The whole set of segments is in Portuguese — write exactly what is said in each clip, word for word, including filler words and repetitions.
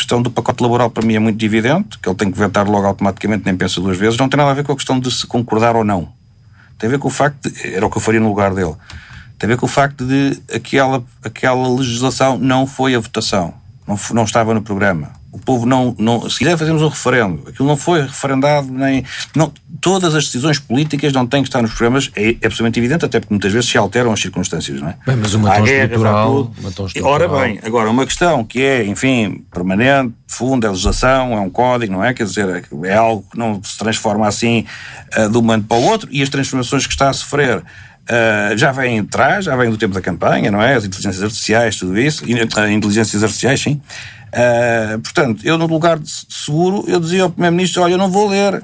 questão do pacote laboral para mim é muito evidente, que ele tem que vetar logo automaticamente, nem pensa duas vezes. Não tem nada a ver com a questão de se concordar ou não. Tem a ver com o facto de, era o que eu faria no lugar dele, tem a ver com o facto de aquela, aquela legislação não foi a votação, não, não estava no programa. O povo não, não... Se quiser fazemos um referendo. Aquilo não foi referendado, nem... Não, todas as decisões políticas não têm que estar nos programas. É, é absolutamente evidente, até porque muitas vezes se alteram as circunstâncias, não é? Bem, mas uma tão estrutural... Uma tão estrutural... Ora bem, agora, uma questão que é, enfim, permanente, funda, é legislação, é um código, não é? Quer dizer, é algo que não se transforma assim uh, de um momento para o outro, e as transformações que está a sofrer Uh, já vêm atrás, já vêm do tempo da campanha, não é? As inteligências artificiais, tudo isso, uh, inteligências artificiais, sim. Uh, portanto, eu no lugar de seguro, eu dizia ao Primeiro-Ministro, olha, eu não vou ler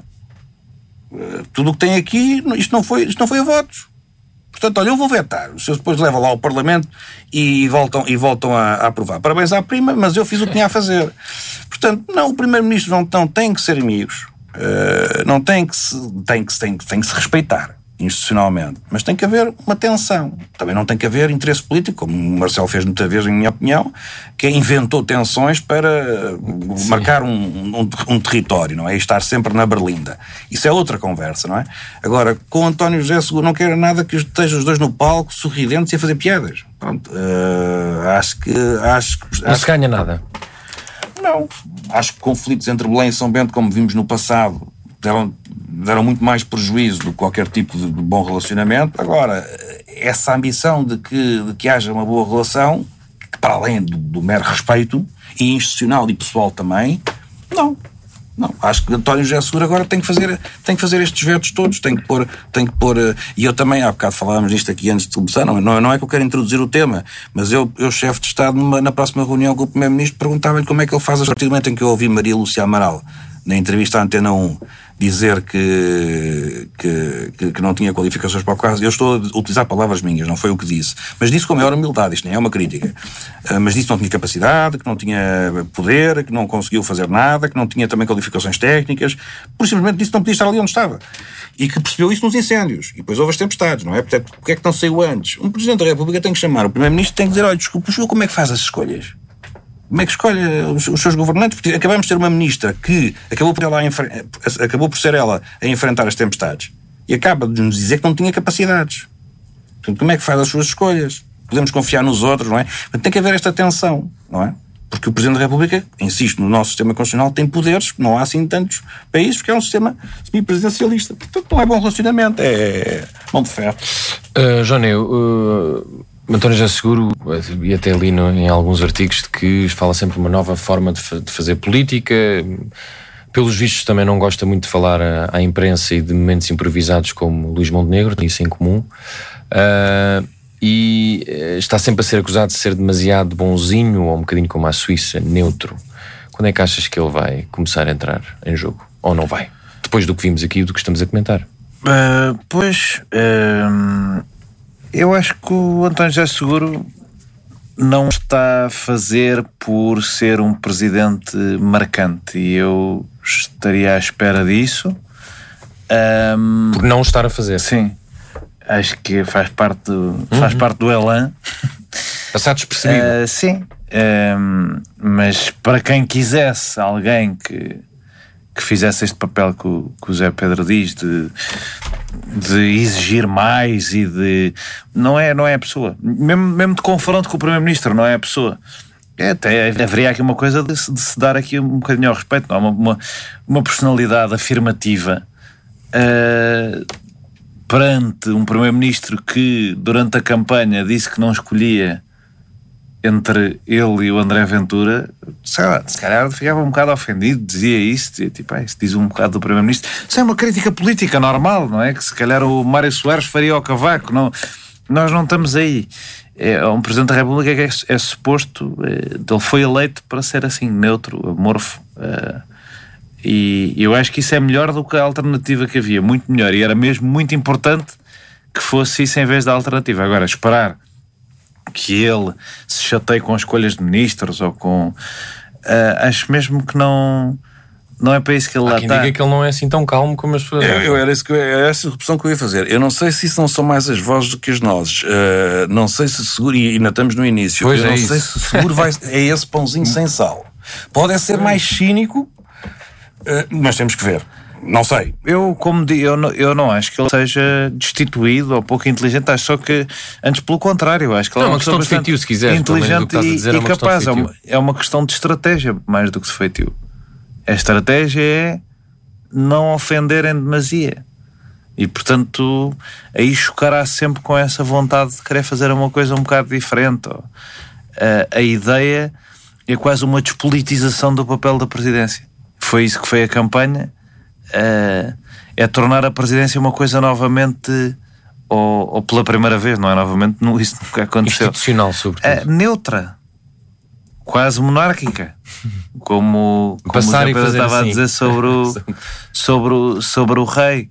uh, tudo o que tem aqui, isto não foi, isto não foi a votos. Portanto, olha, eu vou vetar. Os senhores depois levam lá ao Parlamento e voltam, e voltam a, a aprovar. Parabéns à prima, mas eu fiz o que tinha a fazer. Portanto, não, o Primeiro-Ministro não, não tem que ser amigos, uh, não tem que se, tem que, tem, tem que se respeitar institucionalmente, mas tem que haver uma tensão. Também não tem que haver interesse político, como o Marcelo fez muitas vezes, em minha opinião, que inventou tensões para Sim. marcar um, um, um território, não é? E estar sempre na berlinda. Isso é outra conversa, não é? Agora, com o António José Seguro não quero nada que estejam os dois no palco, sorridentes e a fazer piadas. Pronto, uh, acho que... Acho, não acho, se ganha nada. Não. Acho que conflitos entre Belém e São Bento, como vimos no passado, deram, deram muito mais prejuízo do que qualquer tipo de, de bom relacionamento. Agora, essa ambição de que, de que haja uma boa relação, que para além do, do mero respeito, e institucional e pessoal também, não. Não. Acho que António José Seguro agora tem que fazer, tem que fazer estes vetos todos, tem que pôr, tem que pôr, e eu também, há bocado falávamos nisto aqui antes de começar, não, não, não é que eu quero introduzir o tema, mas eu, eu chefe de Estado, numa, na próxima reunião com o Primeiro-Ministro, perguntava-lhe como é que ele faz a partir do momento em que eu ouvi Maria Lúcia Amaral, na entrevista à Antena um, dizer que, que, que, que não tinha qualificações para o caso. Eu estou a utilizar palavras minhas, não foi o que disse. Mas disse com a maior humildade, isto nem é uma crítica. Uh, mas disse que não tinha capacidade, que não tinha poder, que não conseguiu fazer nada, que não tinha também qualificações técnicas. Por simplesmente disse que não podia estar ali onde estava. E que percebeu isso nos incêndios. E depois houve as tempestades, não é? Portanto, porque é que não saiu antes? Um Presidente da República tem que chamar o Primeiro-Ministro, tem que dizer, olha, desculpa, o senhor como é que faz as escolhas? Como é que escolhe os, os seus governantes? Porque acabamos de ter uma ministra que acabou por, ela a, acabou por ser ela a enfrentar as tempestades e acaba de nos dizer que não tinha capacidades. Portanto, como é que faz as suas escolhas? Podemos confiar nos outros, não é? Portanto, tem que haver esta tensão, não é? Porque o Presidente da República, insisto, no nosso sistema constitucional tem poderes que não há assim tantos países, porque é um sistema semipresidencialista. Portanto, não é bom relacionamento, é mão de ferro. Uh, Joneu, uh... António José Seguro, e até ali no, em alguns artigos, de que fala sempre uma nova forma de, fa- de fazer política. Pelos vistos também não gosta muito de falar à, à imprensa e de momentos improvisados como Luís Montenegro, tem isso em comum. Uh, e está sempre a ser acusado de ser demasiado bonzinho, ou um bocadinho como a Suíça, neutro. Quando é que achas que ele vai começar a entrar em jogo? Ou não vai? Depois do que vimos aqui e do que estamos a comentar. Uh, pois... Uh... Eu acho que o António José Seguro não está a fazer por ser um presidente marcante, e eu estaria à espera disso. Um, por não estar a fazer? Sim. Acho que faz parte do, faz uhum. parte do elan. Passar despercebido. Uh, sim. Um, mas para quem quisesse alguém que, que fizesse este papel que o, que o Zé Pedro diz, de... de exigir mais e de... Não é, não é a pessoa. Mesmo, mesmo de confronto com o Primeiro-Ministro, não é a pessoa. É, até haveria aqui uma coisa de, de se dar aqui um bocadinho ao respeito, não? Uma, uma, uma personalidade afirmativa uh, perante um Primeiro-Ministro que durante a campanha disse que não escolhia entre ele e o André Ventura. Sei lá, se calhar ficava um bocado ofendido, dizia isso, dizia tipo, ah, isso diz um bocado do Primeiro-Ministro. Isso é uma crítica política normal, não é? Que se calhar o Mário Soares faria ao cavaco. Não, nós não estamos aí. É um Presidente da República que é, é suposto, é, ele foi eleito para ser assim, neutro, amorfo. É, e eu acho que isso é melhor do que a alternativa que havia, muito melhor. E era mesmo muito importante que fosse isso em vez da alternativa. Agora, esperar que ele se chateie com as escolhas de ministros ou com... Uh, acho mesmo que não... Não é para isso que ele Há lá quem está. diga que ele não é assim tão calmo como as pessoas... Eu, eu, era, isso que eu, era essa opção que eu ia fazer. Eu não sei se isso não são mais as vozes do que as nozes. Uh, não sei se Seguro... E ainda estamos no início. Pois eu é não isso. sei se Seguro vai... É esse pãozinho sem sal. Pode ser mais cínico, mas temos que ver. Não sei. Eu, como digo, eu não, eu não acho que ele seja destituído ou pouco inteligente, acho só que, antes pelo contrário, acho que ele não, é uma questão de feitio, se quiseres, inteligente e, dizer, e é capaz. É uma, é uma questão de estratégia mais do que de feitio. A estratégia é não ofender em demasia. E, portanto, aí chocará sempre com essa vontade de querer fazer uma coisa um bocado diferente. A, a ideia é quase uma despolitização do papel da presidência. Foi isso que foi a campanha. Uh, é tornar a presidência uma coisa novamente, ou, ou pela primeira vez, não é novamente, não, isso nunca aconteceu. Institucional, sobretudo. Uh, neutra, quase monárquica, como, como Passar o e Pedro fazer estava assim. a dizer sobre o, sobre o, sobre o rei.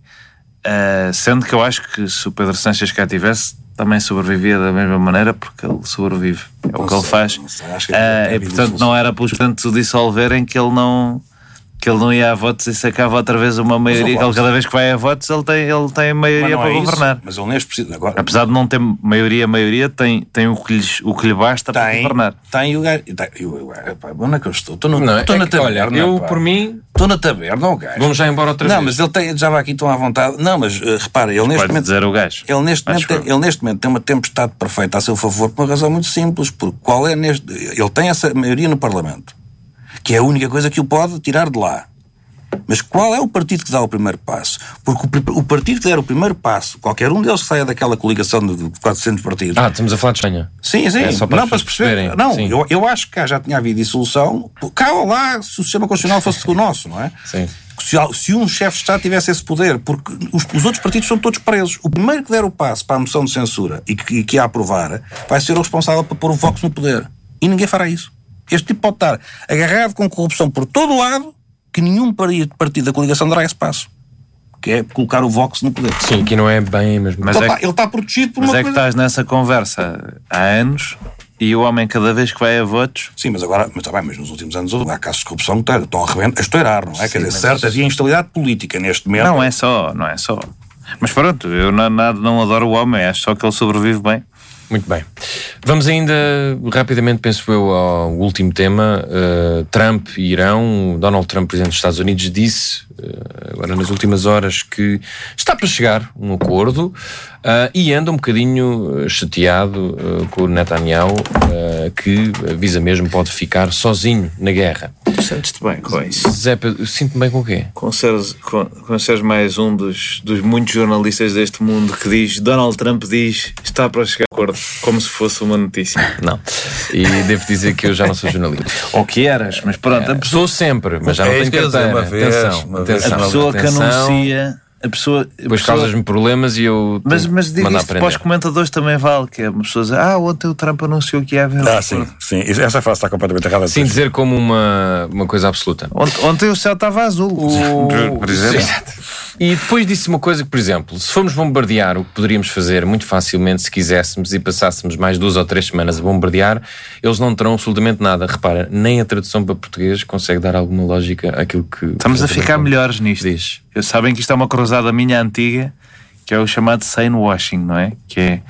Uh, sendo que eu acho que se o Pedro Sánchez cá tivesse, também sobrevivia da mesma maneira, porque ele sobrevive, é o que ele faz. Uh, e portanto não era pelos portanto dissolverem que ele não que ele não ia a votos e sacava outra vez uma maioria, que ele, cada vez que vai a votos ele tem, ele tem maioria para é governar. Isso, mas ele neste preciso agora... Apesar de não ter maioria, maioria tem, tem o, que lhe, o que lhe basta tem, para governar. Tem o gajo... Onde é que eu estou? Estou, no, não, estou é na que, taberna. Olha, eu pá. por mim... Estou na taberna, o gajo. Vamos já embora outra não, vez. Não, mas ele tem, já vai aqui, estão à vontade. Não, mas uh, repara, ele neste Pode momento... dizer o gajo. Ele neste, momento tem, ele neste momento tem uma tempestade perfeita a seu favor por uma razão muito simples. Porque qual é neste... Ele tem essa maioria no Parlamento, que é a única coisa que o pode tirar de lá. Mas qual é o partido que dá o primeiro passo? Porque o, o partido que der o primeiro passo, qualquer um deles que saia daquela coligação de quatrocentos partidos... Ah, estamos a falar de Espanha. Sim, sim. É só para não, para se perceber. Não, eu, eu acho que cá já tinha havido dissolução. Cá ou lá, se o sistema constitucional fosse o nosso, não é? Sim. Se, se um chefe de Estado tivesse esse poder, porque os, os outros partidos são todos presos. O primeiro que der o passo para a moção de censura e que, e que a aprovar, vai ser o responsável para pôr o Vox no poder. E ninguém fará isso. Este tipo pode estar agarrado com corrupção por todo o lado, que nenhum partido da coligação dará esse passo, que é colocar o Vox no poder. Sim, que não é bem mesmo. Mas então, é pá, que, ele está protegido por mas uma é coisa... que estás nessa conversa há anos e o homem cada vez que vai a votos... Sim, mas agora, mas, tá bem, mas nos últimos anos há casos de corrupção que estão a, arrebent, a estourar, não é? Sim, quer dizer, certo, havia instabilidade política neste momento. Não é só, não é só. Mas pronto, eu não, nada, não adoro o homem, acho só que ele sobrevive bem. Muito bem. Vamos ainda, rapidamente, penso eu, ao último tema. Uh, Trump e Irão. Donald Trump, presidente dos Estados Unidos, disse, uh, agora nas últimas horas, que está para chegar um acordo uh, e anda um bocadinho chateado uh, com o Netanyahu, uh, que avisa mesmo pode ficar sozinho na guerra. Sentes-te bem com isso? Zé, sinto-me bem com o quê? Com seres, com, com seres mais um dos, dos muitos jornalistas deste mundo que diz, Donald Trump diz, está para chegar a acordo, como se fosse uma notícia. Não. E devo dizer que eu já não sou jornalista. Ou que eras, mas pronto. É, pessoa... Sou sempre, mas já não é tenho carteira. Uma vez, atenção, uma atenção. A pessoa atenção. que anuncia... A pessoa, a Depois pessoa... causas-me problemas e eu Mas, mas digo isto para os aprender. comentadores também vale, que é uma pessoa dizer, ah, ontem o Trump anunciou que ia haver... Ah, sim, sim. Essa frase está completamente errada. Sim, dizer como uma, uma coisa absoluta. Ontem, ontem o céu estava azul. O... Por exemplo. Exato. E depois disse uma coisa que, por exemplo, se formos bombardear, o que poderíamos fazer muito facilmente se quiséssemos e passássemos mais duas ou três semanas a bombardear, eles não terão absolutamente nada. Repara, nem a tradução para português consegue dar alguma lógica àquilo que... Estamos a ficar melhores nisto. Diz. Eu sabem que isto é uma cruzada minha antiga, que é o chamado sane-washing, não é? Que é...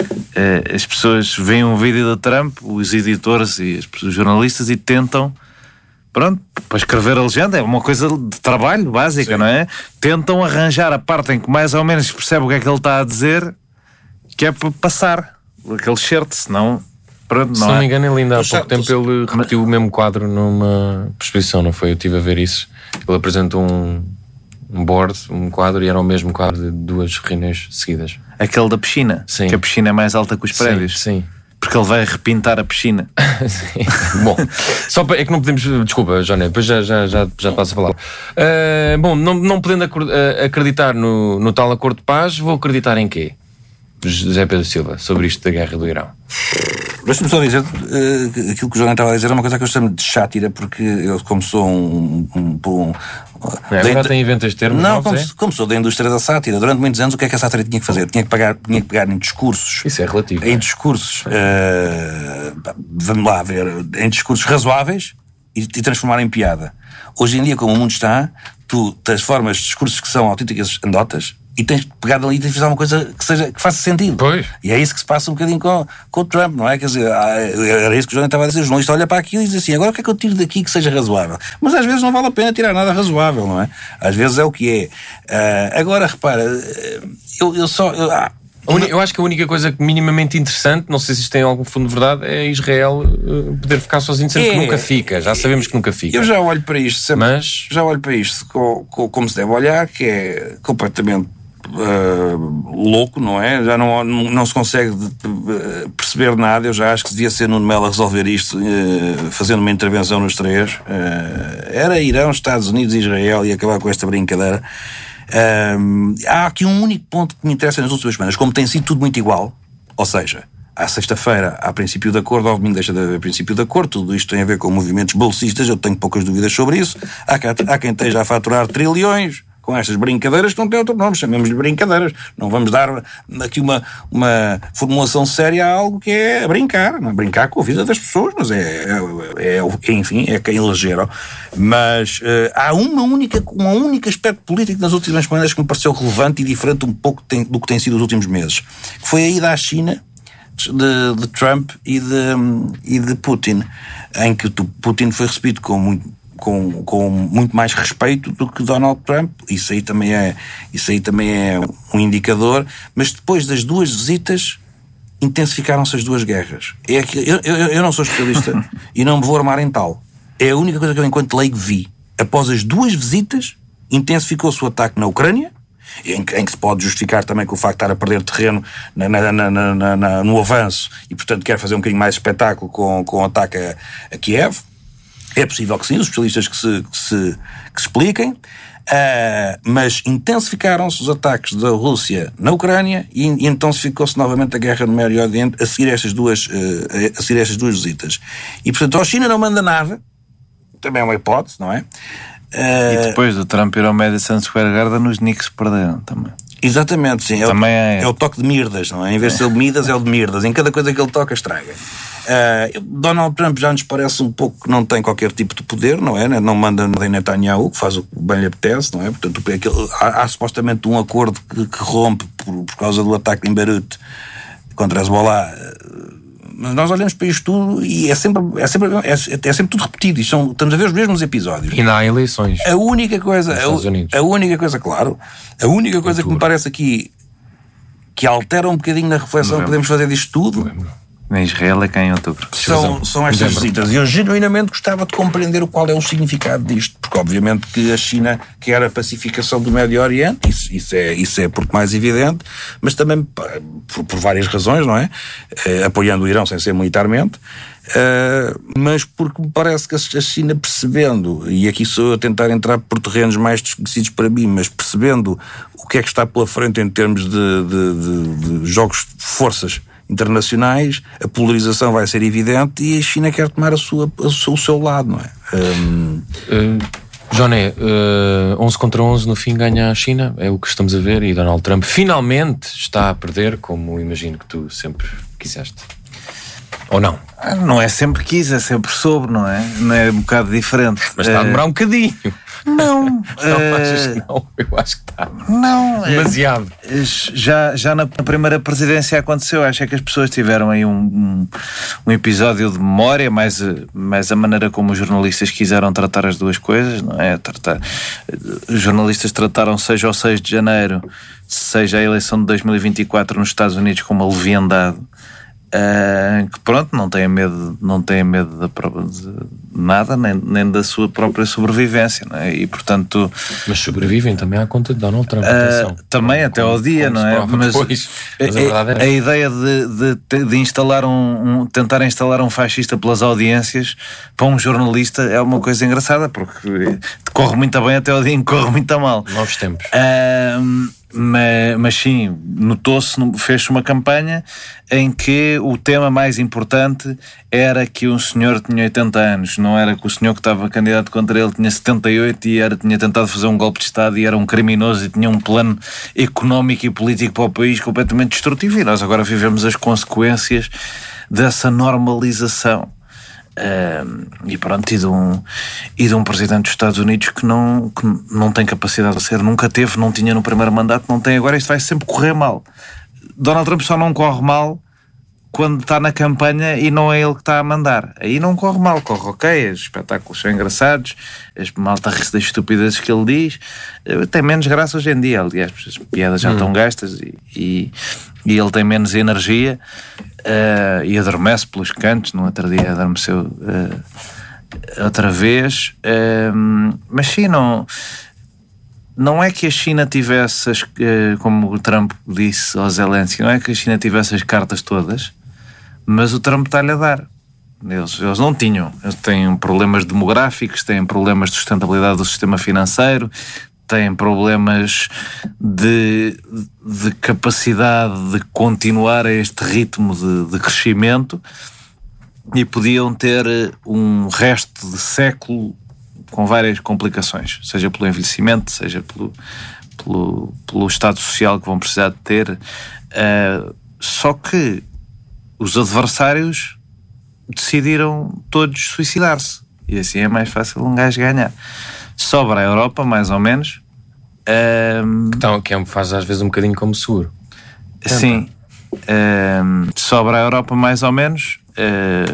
Uh, as pessoas veem um vídeo do Trump, os editores e os jornalistas, e tentam... Pronto, para escrever a legenda é uma coisa de trabalho básica, sim, não é? Tentam arranjar a parte em que mais ou menos percebe o que é que ele está a dizer, que é para passar aquele certo, senão... Pronto, Se não, não é? me engano, ele ainda há Tu pouco sabes, tempo ele repetiu mas... o mesmo quadro numa exposição, não foi? Eu estive a ver isso. Ele apresentou um, um board, um quadro, e era o mesmo quadro de duas reuniões seguidas. Aquele da piscina? Sim. Que a piscina é mais alta que os prédios? Sim, sim. Porque ele vai repintar a piscina. Bom, só para, é que não podemos... Desculpa, Joné, depois já, já, já, já passo a falar. Uh, bom, não, não podendo acreditar no, no tal acordo de paz, vou acreditar em quê? José Pedro Silva, sobre isto da guerra do Irão. Deixa-me só dizer, uh, aquilo que o João estava a dizer é uma coisa que eu chamo de sátira, porque eu, como sou um... um, um, um é, agora tem inventas termos. Não, não como, é? como sou da indústria da sátira, durante muitos anos o que é que a sátira tinha que fazer? Tinha que, pagar, tinha que pegar em discursos. Isso é relativo. Em discursos, uh, vamos lá ver, em discursos razoáveis e, e transformar em piada. Hoje em dia, como o mundo está, tu transformas discursos que são autênticas andotas e tens de pegar dali e tens de fazer uma coisa que, seja, que faça sentido. Pois. E é isso que se passa um bocadinho com, com o Trump, não é? Quer dizer, era isso que o João estava a dizer. O jornalista olha para aquilo e diz assim: agora o que é que eu tiro daqui que seja razoável? Mas às vezes não vale a pena tirar nada razoável, não é? Às vezes é o que é. Uh, agora, repara, eu, eu só... Eu, ah, Eu acho que a única coisa minimamente interessante, não sei se isto tem algum fundo de verdade, é Israel uh, poder ficar sozinho, sendo é, que nunca fica. Já sabemos que nunca fica. Eu já olho para isto sempre, Mas... já olho para isto com, com, como se deve olhar, que é completamente uh, louco, não é? Já não, não, não se consegue de, de, perceber nada. Eu já acho que devia ser Nuno Melo a resolver isto, uh, fazendo uma intervenção nos três. Uh, era Irão, Estados Unidos e Israel, e acabar com esta brincadeira. Um, há aqui um único ponto que me interessa nas últimas semanas, como tem sido tudo muito igual, ou seja, à sexta-feira há princípio de acordo, ao domingo deixa de haver princípio de acordo, tudo isto tem a ver com movimentos bolsistas, eu tenho poucas dúvidas sobre isso. Há, há quem esteja a faturar trilhões com estas brincadeiras que não têm outro nome, chamemos-lhe brincadeiras. Não vamos dar aqui uma, uma formulação séria a algo que é brincar, não é? Brincar com a vida das pessoas, mas é, é, é enfim, é quem elegeram. Mas uh, há uma única, um único aspecto político nas últimas semanas que me pareceu relevante e diferente um pouco tem, do que tem sido os últimos meses, que foi a ida à China de, de Trump e de, e de Putin, em que Putin foi recebido com muito Com, com muito mais respeito do que Donald Trump. Isso aí também é, isso aí também é um indicador. Mas depois das duas visitas intensificaram-se as duas guerras. É que, eu, eu, eu não sou especialista e não me vou armar em tal. É a única coisa que eu, enquanto leigo, vi. Após as duas visitas, intensificou-se o ataque na Ucrânia, em que, em que se pode justificar também com o facto de estar a perder terreno na, na, na, na, na, no avanço e, portanto, quer fazer um bocadinho mais espetáculo com, com o ataque a, a Kiev. É possível que sim, os especialistas que se, que se, que se expliquem, uh, mas intensificaram-se os ataques da Rússia na Ucrânia e, e intensificou-se novamente a guerra no Médio Oriente a seguir estas duas, uh, a seguir estas duas visitas. E, portanto, a China não manda nada, também é uma hipótese, não é? Uh, e depois do Trump ir ao Madison Square Garden, os Knicks perderam também. Exatamente, sim. É o, é... é o toque de Mirdas, não é? Em vez de ser o Midas, é o de Mirdas. Em cada coisa que ele toca, estraga. Uh, Donald Trump já nos parece um pouco que não tem qualquer tipo de poder, não é? Não manda em Netanyahu, que faz o que bem lhe apetece, não é? Portanto, aquele, há, há supostamente um acordo que, que rompe por, por causa do ataque em Beirute contra a Hezbollah. Mas nós olhamos para isto tudo e é sempre, é sempre, é, é sempre tudo repetido. São, estamos a ver os mesmos episódios. E não há eleições. A única coisa, a, a única coisa, claro, a única coisa que me parece aqui que altera um bocadinho na reflexão que podemos fazer disto tudo. Em Israel é cá em outubro. São, são estas visitas. E eu genuinamente gostava de compreender o qual é o significado disto, porque obviamente que a China quer a pacificação do Médio Oriente, isso, isso, é, isso é por mais evidente, mas também por, por várias razões, não é? Uh, apoiando o Irão sem ser militarmente, uh, mas porque me parece que a China, percebendo, e aqui sou eu a tentar entrar por terrenos mais desconhecidos para mim, mas percebendo o que é que está pela frente em termos de, de, de, de jogos de forças internacionais, a polarização vai ser evidente e a China quer tomar a sua, a sua, o seu lado, não é? Um... Uh, Joné, uh, onze contra onze no fim ganha a China, é o que estamos a ver, e Donald Trump finalmente está a perder, como imagino que tu sempre quiseste. Ou não? Não é sempre quis, é sempre soube, não é? Não é um bocado diferente. Mas está a demorar um bocadinho. Não. Não, uh... achas que não? Eu acho que está. Não. Demasiado. É, já, já na primeira presidência aconteceu. Acho é que as pessoas tiveram aí um, um, um episódio de memória, mais, mais a maneira como os jornalistas quiseram tratar as duas coisas, não é? Tratar, os jornalistas trataram seja o seis de janeiro, seja a eleição de dois mil e vinte e quatro nos Estados Unidos como uma leviandade. Uh, que pronto, não têm medo, não têm medo da prova de nada, nem, nem da sua própria sobrevivência, não é? E portanto. Mas sobrevivem também à conta de Donald Trump. Uh, também até ao dia, não é? Mas, depois, mas a, a, é a ideia de, de, de instalar um, um. tentar instalar um fascista pelas audiências para um jornalista é uma coisa engraçada, porque corre muito bem até ao dia em que corre muito mal. Novos tempos. Uh, Mas, mas sim, notou-se, fez-se uma campanha em que o tema mais importante era que um senhor tinha oitenta anos, não era que o senhor que estava candidato contra ele tinha setenta e oito e era, tinha tentado fazer um golpe de Estado e era um criminoso e tinha um plano económico e político para o país completamente destrutivo, e nós agora vivemos as consequências dessa normalização. Uh, e pronto, e de, um, e de um presidente dos Estados Unidos que não, que não tem capacidade de ser, nunca teve, não tinha no primeiro mandato, não tem agora, isto vai sempre correr mal. Donald Trump só não corre mal quando está na campanha e não é ele que está a mandar. Aí não corre mal, corre ok, os espetáculos são engraçados, as malta ri-se das estupidezes que ele diz, tem menos graça hoje em dia, aliás, as piadas já hum. estão gastas e, e, e ele tem menos energia uh, e adormece pelos cantos. No outro dia adormeceu uh, outra vez, uh, mas sim, não... Não é que a China tivesse, as, como o Trump disse ao Zelensky, não é que a China tivesse as cartas todas, mas o Trump está-lhe a dar. Eles, eles não tinham. Eles têm problemas demográficos, têm problemas de sustentabilidade do sistema financeiro, têm problemas de, de capacidade de continuar a este ritmo de, de crescimento, e podiam ter um resto de século com várias complicações, seja pelo envelhecimento, seja pelo, pelo, pelo estado social que vão precisar de ter. Uh, só que os adversários decidiram todos suicidar-se. E assim é mais fácil um gajo ganhar. Sobra a Europa, mais ou menos. Uh, então, que é, faz às vezes um bocadinho como seguro. Sim. Uh, sobra a Europa, mais ou menos. Uh,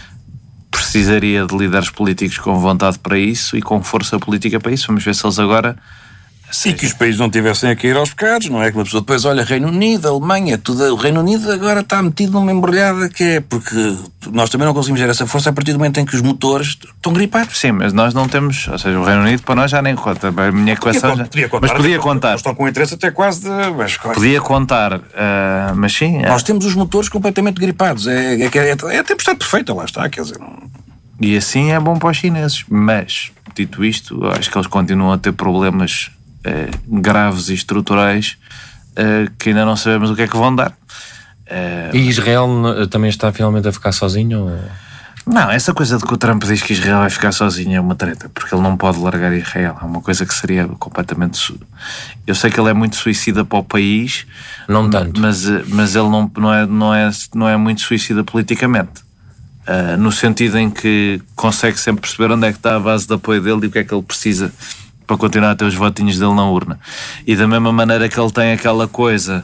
precisaria de líderes políticos com vontade para isso e com força política para isso. Vamos ver se eles agora... Sim, que os países não tivessem a cair aos pecados, não é? Que uma pessoa depois olha Reino Unido, Alemanha, tudo, o Reino Unido agora está metido numa embrulhada que é porque nós também não conseguimos gerar essa força a partir do momento em que os motores estão gripados. Sim, mas nós não temos, ou seja, o Reino Unido para nós já nem conta. A minha equação podia, já... podia contar, mas podia contar. Nós estão com interesse até quase de... Mas, quase. Podia contar, uh, mas sim... É. Nós temos os motores completamente gripados. É, é, é, é a tempestade perfeita, lá está, quer dizer... Não... E assim é bom para os chineses. Mas, dito isto, acho que eles continuam a ter problemas eh, graves e estruturais eh, que ainda não sabemos o que é que vão dar. Eh, e Israel também está finalmente a ficar sozinho? Ou... Não, essa coisa de que o Trump diz que Israel vai ficar sozinho é uma treta, porque ele não pode largar Israel. É uma coisa que seria completamente... Eu sei que ele é muito suicida para o país. Não tanto. Mas, mas ele não, não, é, não, é, não é muito suicida politicamente. Uh, no sentido em que consegue sempre perceber onde é que está a base de apoio dele e o que é que ele precisa para continuar a ter os votinhos dele na urna. E da mesma maneira que ele tem aquela coisa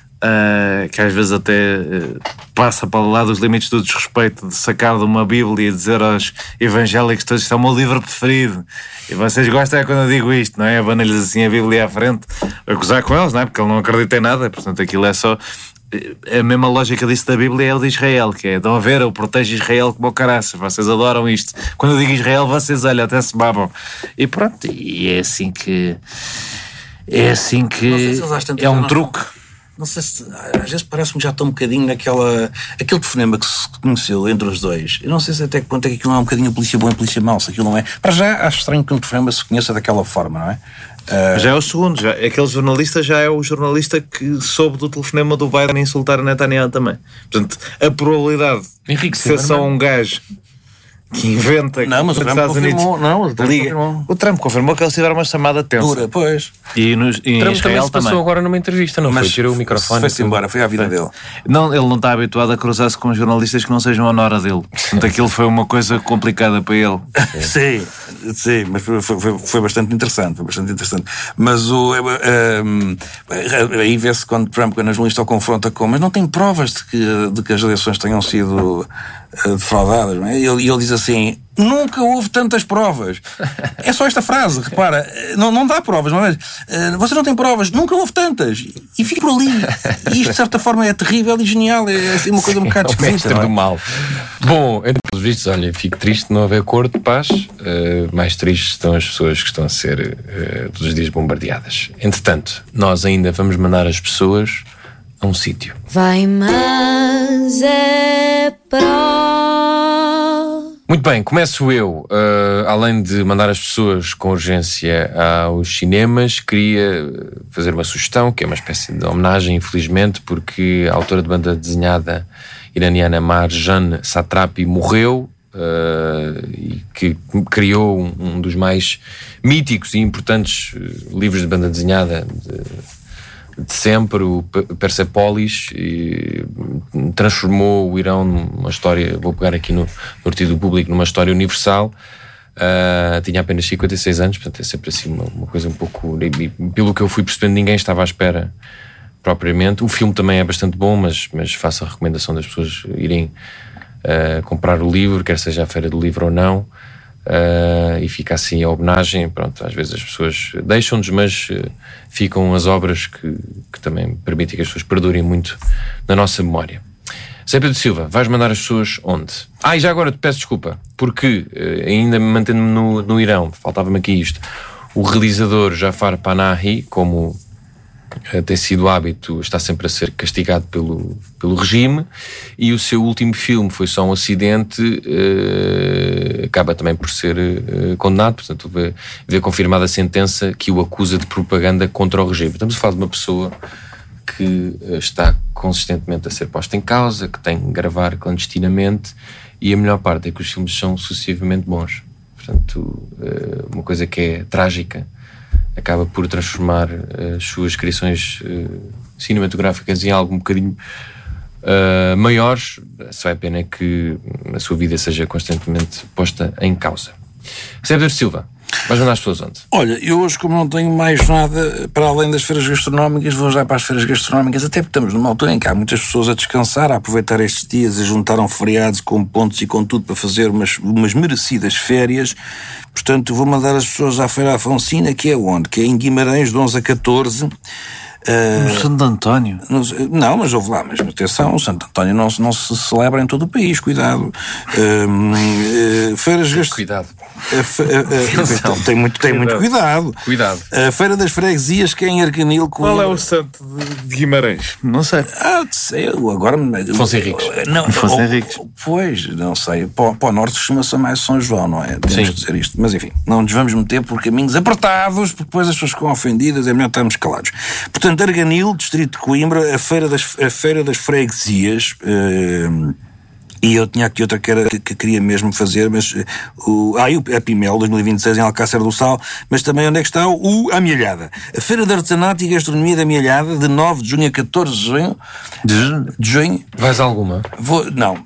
uh, que às vezes até uh, passa para lá dos limites do desrespeito, de sacar de uma Bíblia e dizer aos evangélicos todos: isto é o meu livro preferido e vocês gostam é quando eu digo isto, não é? Abana-lhes assim a Bíblia à frente, a gozar com eles, não é? Porque ele não acredita em nada, portanto aquilo é só... A mesma lógica disso da Bíblia é o de Israel, que é: estão a ver, eu protejo Israel como o caraça, vocês adoram isto. Quando eu digo Israel, vocês, olha, até se babam. E pronto, e é assim que é assim que se é um não, truque. Não sei se, às vezes parece-me que já estou um bocadinho naquela, aquele telefonema que se conheceu entre os dois. Eu não sei se até que ponto é que aquilo não é um bocadinho a polícia bom e a polícia mau, se aquilo não é. Para já acho estranho que um telefonema se conheça daquela forma, não é? Uh... Já é o segundo, já. Aquele jornalista já é o jornalista que soube do telefonema do Biden insultar a Netanyahu também. Portanto, a probabilidade Henrique, de ser só um gajo que inventa que não, mas os o Trump Estados Unidos confirmou, não, o Trump liga. Confirmou. O Trump confirmou que eles tiveram uma chamada tensa. Dura, pois. E nos, em Trump Israel também se passou também. agora numa entrevista, não mas foi? Tirou o microfone. Foi-se embora, foi à vida dele. Não, ele não está habituado a cruzar-se com jornalistas que não sejam a nora dele. Portanto, aquilo foi uma coisa complicada para ele. Sim, sim, mas foi, foi, foi bastante interessante, foi bastante interessante. Mas o um, aí vê-se quando Trump, quando a jornalista o confronta com, mas não tem provas de que, de que as eleições tenham sido uh, defraudadas, não é? E ele, ele diz assim: nunca houve tantas provas. É só esta frase, repara, não, não dá provas, não é? Uh, você não tem provas, nunca houve tantas. E fica por ali. E isto, de certa forma, é terrível e genial. É assim, uma coisa um bocado esquisita. É o do mal. Bom, entre os vistos, olha, fico triste de não haver acordo de paz. Uh, mais tristes estão as pessoas que estão a ser uh, todos os dias bombardeadas. Entretanto, nós ainda vamos mandar as pessoas a um sítio. Vai, mas é pró. Muito bem, começo eu. Uh, além de mandar as pessoas com urgência aos cinemas, queria fazer uma sugestão, que é uma espécie de homenagem, infelizmente, porque a autora de banda desenhada iraniana Marjan Satrapi morreu, uh, e que criou um, um dos mais míticos e importantes livros de banda desenhada de, de sempre, o Persepolis, e transformou o Irão numa história, vou pegar aqui no, no artigo do Público, numa história universal. Uh, tinha apenas cinquenta e seis anos, portanto é sempre assim uma, uma coisa um pouco, e, pelo que eu fui percebendo, ninguém estava à espera propriamente. O filme também é bastante bom, mas, mas faço a recomendação das pessoas irem uh, comprar o livro, quer seja a Feira do Livro ou não. Uh, e fica assim a homenagem. Pronto, às vezes as pessoas deixam-nos, mas uh, ficam as obras que, que também permitem que as pessoas perdurem muito na nossa memória. Zé Pedro Silva, vais mandar as pessoas onde? Ah, e já agora te peço desculpa, porque uh, ainda mantendo-me no, no Irão, faltava-me aqui isto, o realizador Jafar Panahi, como uh, tem sido hábito, está sempre a ser castigado pelo, pelo regime, e o seu último filme foi só um acidente, uh, acaba também por ser uh, condenado, portanto vê, vê confirmada a sentença que o acusa de propaganda contra o regime. Estamos a falar de uma pessoa que uh, está consistentemente a ser posta em causa, que tem que gravar clandestinamente, e a melhor parte é que os filmes são sucessivamente bons. Portanto, uh, uma coisa que é trágica acaba por transformar uh, as suas criações uh, cinematográficas em algo um bocadinho uh, maiores. Só é pena que a sua vida seja constantemente posta em causa. Zé Pedro Silva, vais mandar as pessoas onde? Olha, eu hoje, como não tenho mais nada para além das feiras gastronómicas, vou já para as feiras gastronómicas, até porque estamos numa altura em que há muitas pessoas a descansar, a aproveitar estes dias, a juntaram feriados com pontos e com tudo para fazer umas, umas merecidas férias. Portanto, vou mandar as pessoas à Feira Afonsina, que é onde? Que é em Guimarães, de onze a catorze. No uh, Santo António? No, não, mas ouve lá, mas atenção, o Santo António não, não se celebra em todo o país, cuidado. Uh, uh, feiras gast... Cuidado. Uh, uh, uh, tem muito, tem cuidado. muito cuidado. Cuidado. A Feira das Freguesias, que é em Arganil. Qual é o santo de Guimarães? Não sei. Ah, sei, agora... Afonso Henriques. Não, Afonso Henriques. Pois, não sei. Para, para o norte costuma-se mais São João, não é? Temos que dizer isto. Mas enfim, não nos vamos meter por caminhos apertados, porque depois as pessoas ficam ofendidas, é melhor estarmos calados. Portanto, Arganil, distrito de Coimbra, a Feira das, a Feira das Freguesias, uh, e eu tinha aqui outra que, era, que, que queria mesmo fazer, mas uh, o, ah, e a Pimel dois mil e vinte e seis em Alcácer do Sal, mas também onde é que está o A Mielhada? A Feira de Artesanato e Gastronomia da Mielhada, de nove de junho a catorze de junho. De, de junho. Vais alguma? Vou, não,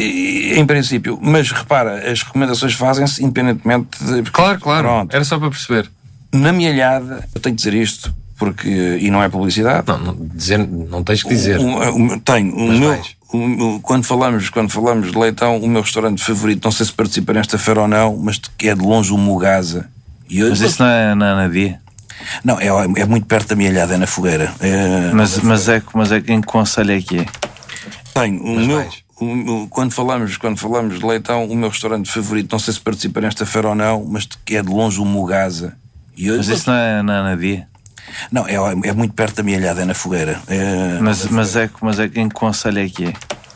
em princípio, mas repara, as recomendações fazem-se independentemente de... Claro, claro, pronto. Era só para perceber. Na Mielhada, eu tenho que dizer isto, porque, e não é publicidade. Não, não, dizer, não tens que dizer. Um, um, tenho. O meu, um, quando, falamos, quando falamos de leitão, o meu restaurante favorito, não sei se participa nesta feira ou não, mas que é de longe o Mugasa. E hoje, mas isso não é na Anadia? Não, é, é muito perto da Mielhada, é na Fogueira. É, mas, mas, é, mas é em que conselho é que é? Tenho. O meu, o, quando, falamos, quando falamos de leitão, o meu restaurante favorito, não sei se participa nesta feira ou não, mas que é de longe o Mugasa. E hoje, mas isso não é na Anadia? Não, é, é muito perto da Mielhada, é na Fogueira. É, mas, mas, é, mas é em que conselho é que é?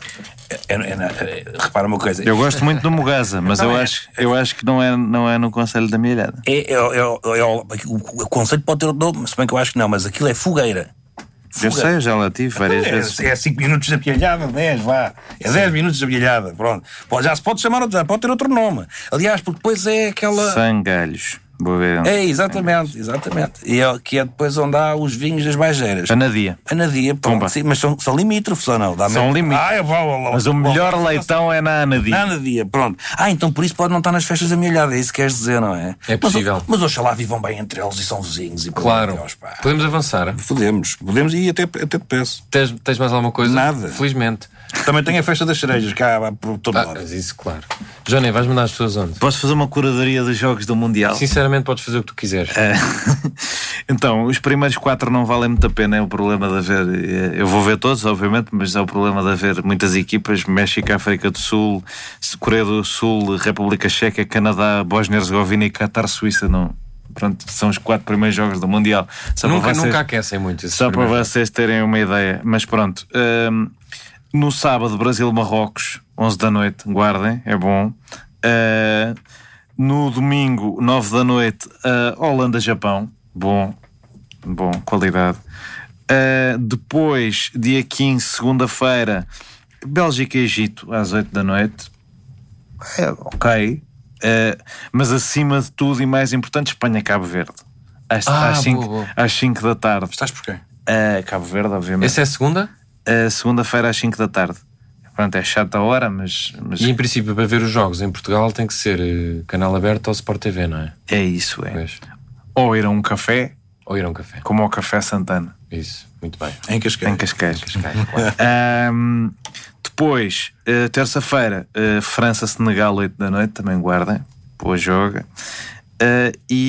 É, é, é, repara uma coisa. Eu gosto muito do Mugasa, mas eu, é, acho, eu acho que não é, não é no concelho da Mielhada. É, é, é, é, é, o, o concelho pode ter outro nome, se bem que eu acho que não, mas aquilo é Fogueira. Eu sei, eu já lá tive várias é, vezes. É cinco minutos da Mielhada, dez, vá. É dez minutos da Mielhada, pronto. Pode, já se pode chamar, já pode ter outro nome. Aliás, porque depois é aquela... Sangalhos. Vou ver. É, exatamente, exatamente. E é, que é depois onde há os vinhos das baixeiras. Anadia. Anadia, pronto. Sim, mas são, são limítrofes ou não? Dá são limítrofes. Ah, vou, vou, mas o melhor vou, leitão é na Anadia. Na Anadia, pronto. Ah, então por isso pode não estar nas festas da Mielhada, é isso que queres dizer, não é? É possível. Mas, mas oxalá vivam bem entre eles e são vizinhos. E claro. Deus, pá. Podemos avançar? Podemos. Podemos e até, até te peço. Tens, tens mais alguma coisa? Nada. Felizmente. Também tem a festa das cerejas, cá por todo ah, lado. Mas isso, claro. Johnny, vais mandar as pessoas onde? Posso fazer uma curadoria dos jogos do Mundial? Sinceramente, podes fazer o que tu quiseres. É. Então, os primeiros quatro não valem muito a pena. É o problema de haver. Eu vou ver todos, obviamente, mas é o problema de haver muitas equipas: México, África do Sul, Coreia do Sul, República Checa, Canadá, Bósnia-Herzegovina e Qatar, Suíça. Não. Pronto, são os quatro primeiros jogos do Mundial. Só nunca, vocês, nunca aquecem muito. Só para vocês terem uma ideia. Mas pronto. Um, no sábado, Brasil-Marrocos, onze da noite, guardem, é bom. Uh, no domingo, nove da noite, uh, Holanda-Japão, bom, bom, qualidade. Uh, depois, dia quinze, segunda-feira, Bélgica-Egito, às oito da noite. É, ok. Uh, mas acima de tudo e mais importante, Espanha-Cabo Verde. Às, ah, às, cinco, às cinco da tarde. Estás por quê? Uh, Cabo Verde, obviamente. Essa é a segunda? Uh, segunda-feira às cinco da tarde. Pronto, é chata a hora, mas, mas... E em princípio, para ver os jogos em Portugal tem que ser uh, canal aberto ou Sport T V, não é? É isso, é. Pois. Ou ir a um café, Ou ir a um café. como ao Café Santana. Isso, muito bem. Em Cascais. Em Cascais. Cascais, claro. Um, depois, uh, terça-feira, uh, França-Senegal, oito da noite, também guardem. Boa joga. Uh, e